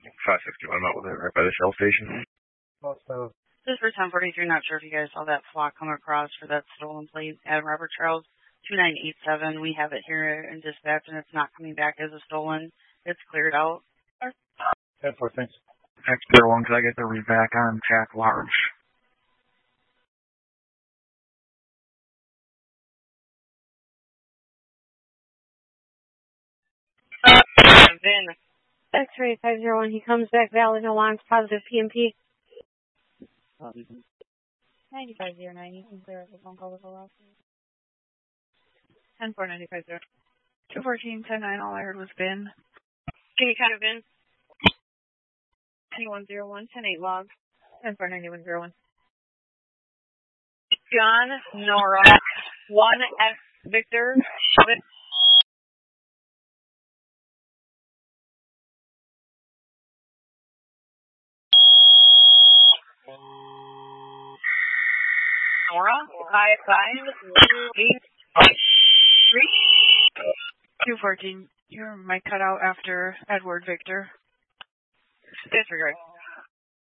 561, I'm out with it right by the Shell station. This is for 1043. Not sure if you guys saw that flock come across for that stolen plate at Robert Charles 2987. We have it here in dispatch, and it's not coming back as a stolen. It's cleared out. 10-4, thanks. X01, could I get the read back on Jack Large? Vin. X-ray 501, he comes back valid, no alarms, positive PMP. 9509, you can clear up the phone call with the last 10-4-95-0. 214-10-9, all I heard was Vin. Can you count it, Vin? 2101, 10-8 log. 10-4-9101. John, Nora, 1X Victor, Nora, 55-8-3. 214, your mic cut out after Edward Victor. Disregard.